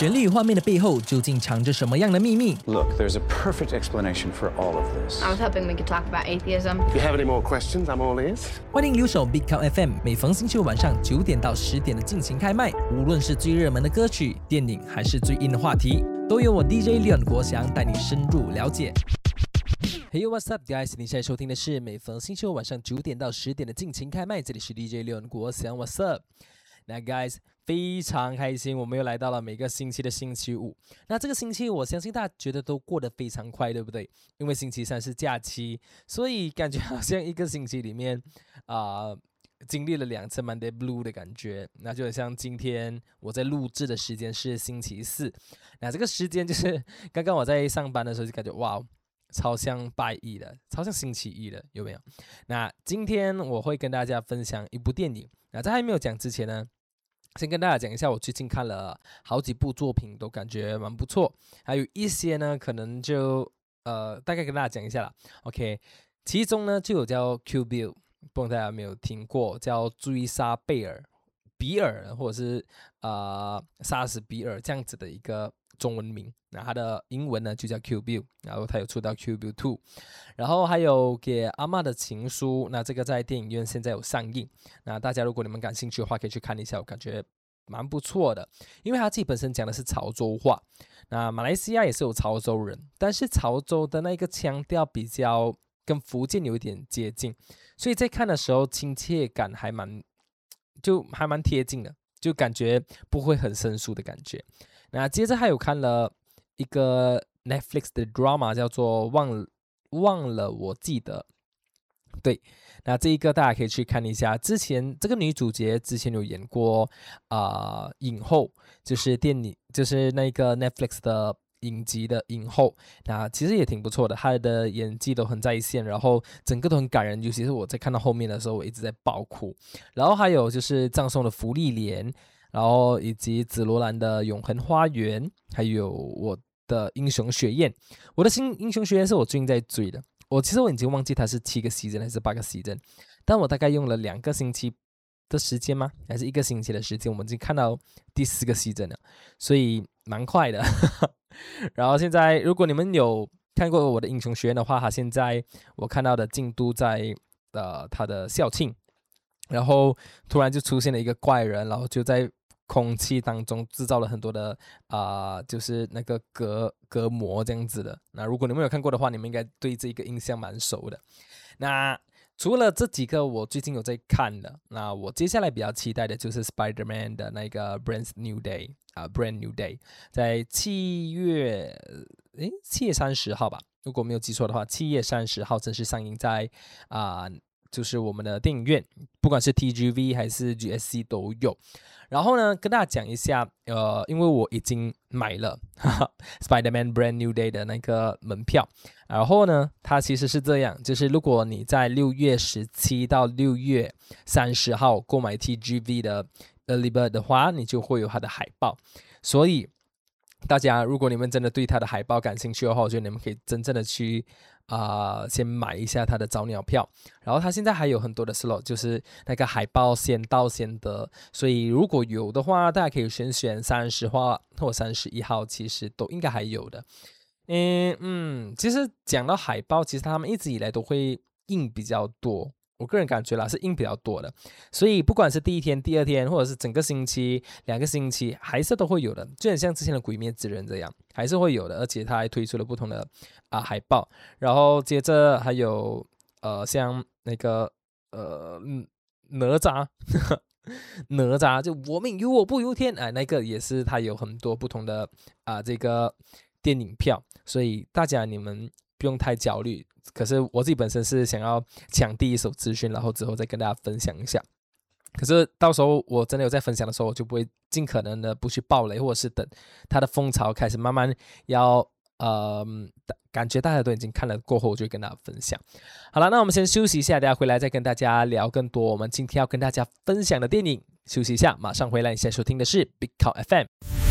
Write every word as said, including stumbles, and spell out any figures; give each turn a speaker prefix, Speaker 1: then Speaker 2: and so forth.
Speaker 1: 旋律画面的背后究竟藏着什么样的秘密？
Speaker 2: Look, there's a perfect explanation for all of this.
Speaker 3: I was hoping we could talk about atheism.
Speaker 4: If you have any more questions, I'm all ears.
Speaker 1: 欢迎留守 Big Cow F M， 每逢星期五晚上九点到十点的尽情开麦，无论是最热门的歌曲、电影，还是最硬的话题，都由我 D J Leon 国祥带你深入了解。Hey what's up guys， 你现在收听的是每逢星期五晚上九点到十点的尽情开麦，这里是 D J Leon 国祥 What's up。那 guys 非常开心，我们又来到了每个星期的星期五。那这个星期我相信大家觉得都过得非常快，对不对？因为星期三是假期，所以感觉好像一个星期里面啊、呃、经历了两次 Monday Blue 的感觉。那就很像今天我在录制的时间是星期四，那这个时间就是刚刚我在上班的时候就感觉哇，超像拜一的，超像星期一的，有没有？那今天我会跟大家分享一部电影。那在还没有讲之前呢，先跟大家讲一下，我最近看了好几部作品，都感觉蛮不错。还有一些呢，可能就呃大概跟大家讲一下啦。OK， 其中呢就有叫 Kill Bill， 不知道大家有没有听过，叫追杀贝尔、比尔，或者是呃杀死比尔这样子的一个中文名。那它的英文呢就叫 Kill Bill， 然后它有出到 Kill Bill 二， 然后还有给阿嬷的情书，那这个在电影院现在有上映，那大家如果你们感兴趣的话可以去看一下，我感觉蛮不错的，因为它自己本身讲的是潮州话，那马来西亚也是有潮州人，但是潮州的那个腔调比较跟福建有一点接近，所以在看的时候亲切感还蛮就还蛮贴近的，就感觉不会很生疏的感觉。那接着还有看了一个 Netflix 的 drama 叫做忘了忘了我记得，对，那这一个大家可以去看一下。之前这个女主角之前有演过啊、呃、影后，就是电影就是那个 Netflix 的影集的影后，那其实也挺不错的，她的演技都很在线，然后整个都很感人，尤其是我在看到后面的时候我一直在爆哭。然后还有就是葬送的芙莉莲，然后以及紫罗兰的永恒花园，还有我的英雄学院。我的新英雄学院是我最近在追的，我其实我已经忘记它是七个 season 还是八个 season， 但我大概用了两个星期的时间吗？还是一个星期的时间，我们已经看到第四个 season 了，所以蛮快的。然后现在如果你们有看过我的英雄学院的话，它现在我看到的进度在呃它的校庆，然后突然就出现了一个怪人，然后就在空气当中制造了很多的啊、呃，就是那个隔隔膜这样子的。那如果你们有看过的话，你们应该对这个印象蛮熟的。那除了这几个我最近有在看的，那我接下来比较期待的就是 Spider-Man 的那个 Brand New Day 啊、呃、，Brand New Day， 在七月诶七月三十号吧，如果没有记错的话，七月三十号正式上映在啊。呃就是我们的电影院，不管是 T G V 还是 G S C 都有。然后呢，跟大家讲一下，呃，因为我已经买了哈哈 Spider-Man Brand New Day 的那个门票。然后呢，它其实是这样，就是如果你在六月十七到六月三十号购买 T G V 的 Early Bird 的话，你就会有它的海报。所以大家如果你们真的对它的海报感兴趣的话，我觉得你们可以真正的去啊、呃，先买一下它的早鸟票，然后它现在还有很多的 slot， 就是那个海报先到先得，所以如果有的话，大家可以选选三十号或三十一号，其实都应该还有的。嗯嗯，其实讲到海报，其实他们一直以来都会印比较多。我个人感觉啦是印比较多的，所以不管是第一天、第二天，或者是整个星期、两个星期，还是都会有的，就很像之前的《鬼灭之刃》这样，还是会有的。而且它还推出了不同的啊海报，然后接着还有呃像那个呃哪吒，哪吒就我命由我不由天，哎，那个也是它有很多不同的啊这个电影票，所以大家你们不用太焦虑。可是我自己本身是想要抢第一手资讯，然后之后再跟大家分享一下。可是到时候我真的有在分享的时候，我就不会尽可能的不去爆雷，或者是等它的风潮开始慢慢要呃感觉大家都已经看了过后，我就会跟大家分享。好了，那我们先休息一下，等下回来再跟大家聊更多我们今天要跟大家分享的电影。休息一下，马上回来。你现在收听的是 Big Cow F M。